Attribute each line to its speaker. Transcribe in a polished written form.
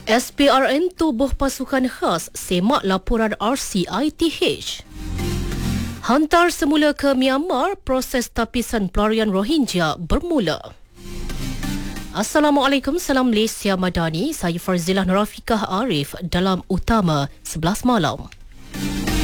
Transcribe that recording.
Speaker 1: SPRN Tubuh Pasukan Khas semak laporan RCITH. Hantar semula ke Myanmar, proses tapisan pelarian Rohingya bermula. Assalamualaikum, salam Malaysia Madani. Saya Farzilah Nurafikah Arif dalam Utama 11 malam.